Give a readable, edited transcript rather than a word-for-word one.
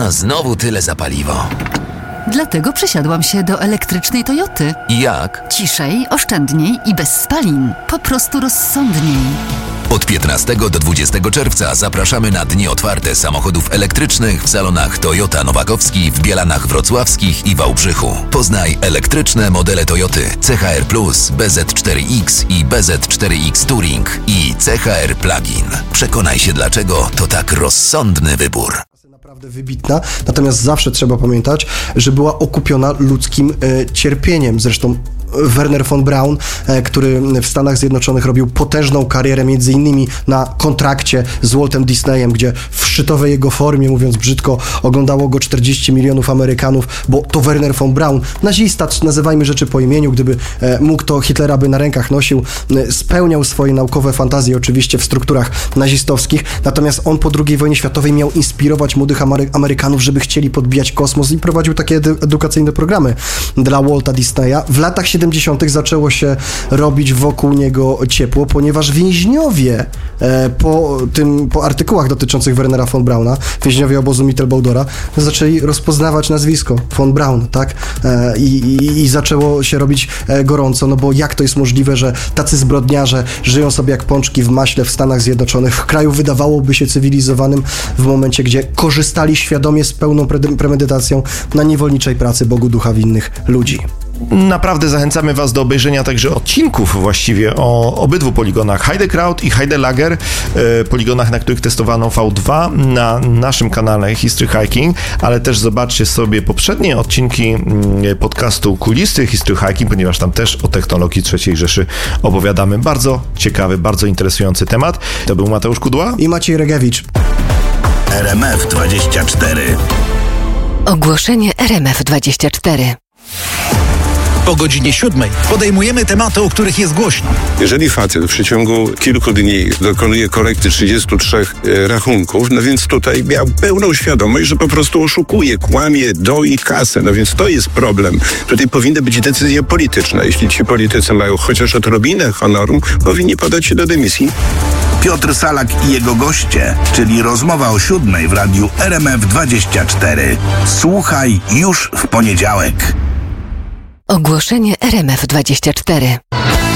A znowu tyle za paliwo. Dlatego przesiadłam się do elektrycznej Toyoty. I jak? Ciszej, oszczędniej i bez spalin. Po prostu rozsądniej. Od 15 do 20 czerwca zapraszamy na dni otwarte samochodów elektrycznych w salonach Toyota Nowakowski w Bielanach Wrocławskich i Wałbrzychu. Poznaj elektryczne modele Toyoty CHR+, BZ4X i BZ4X Touring i CHR Plug-in. Przekonaj się, dlaczego to tak rozsądny wybór. Naprawdę wybitna, natomiast zawsze trzeba pamiętać, że była okupiona ludzkim cierpieniem. Zresztą Wernher von Braun, który w Stanach Zjednoczonych robił potężną karierę, między innymi na kontrakcie z Waltem Disneyem, gdzie w szczytowej jego formie, mówiąc brzydko, oglądało go 40 milionów Amerykanów, bo to Wernher von Braun, nazista, nazywajmy rzeczy po imieniu, gdyby mógł, to Hitlera by na rękach nosił, spełniał swoje naukowe fantazje oczywiście w strukturach nazistowskich, natomiast on po II wojnie światowej miał inspirować młodych Amerykanów, żeby chcieli podbijać kosmos i prowadził takie edukacyjne programy dla Walta Disneya. W latach 70. zaczęło się robić wokół niego ciepło, ponieważ więźniowie po artykułach dotyczących Wernera von Brauna, więźniowie obozu Mittelbaudora, zaczęli rozpoznawać nazwisko von Braun, tak? I zaczęło się robić gorąco, no bo jak to jest możliwe, że tacy zbrodniarze żyją sobie jak pączki w maśle w Stanach Zjednoczonych, w kraju wydawałoby się cywilizowanym, w momencie, gdzie korzystali świadomie z pełną premedytacją na niewolniczej pracy Bogu ducha winnych ludzi. Naprawdę zachęcamy Was do obejrzenia także odcinków właściwie o obydwu poligonach Heidekraut i Heidelager, poligonach, na których testowano V2 na naszym kanale History Hiking, ale też zobaczcie sobie poprzednie odcinki podcastu Kulisty History Hiking, ponieważ tam też o technologii III Rzeszy opowiadamy. Bardzo ciekawy, bardzo interesujący temat. To był Mateusz Kudła i Maciej Regewicz. RMF24. Ogłoszenie RMF24. Po godzinie 7 podejmujemy tematy, o których jest głośno. Jeżeli facet w przeciągu kilku dni dokonuje korekty 33 rachunków, no więc tutaj miał pełną świadomość, że po prostu oszukuje, kłamie, doi kasę. No więc to jest problem. Tutaj powinny być decyzje polityczne. Jeśli ci politycy mają chociaż odrobinę honoru, powinni podać się do dymisji. Piotr Salak i jego goście, czyli rozmowa o 7 w radiu RMF24. Słuchaj już w poniedziałek. Ogłoszenie RMF24.